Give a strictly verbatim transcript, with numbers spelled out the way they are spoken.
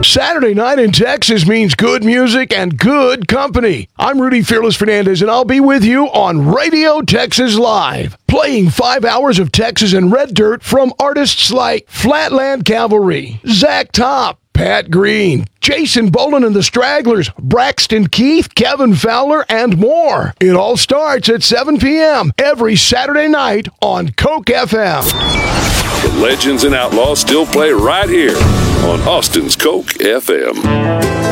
Saturday night in Texas means good music and good company. I'm Rudy Fearless Fernandez, and I'll be with you on Radio Texas Live, playing five hours of Texas and red dirt from artists like Flatland Cavalry, Zach Top, Pat Green, Jason Boland and the Stragglers, Braxton Keith, Kevin Fowler, and more. It all starts at seven p.m. every Saturday night on Coke F M. The Legends and Outlaws still play right here on Austin's Coke F M.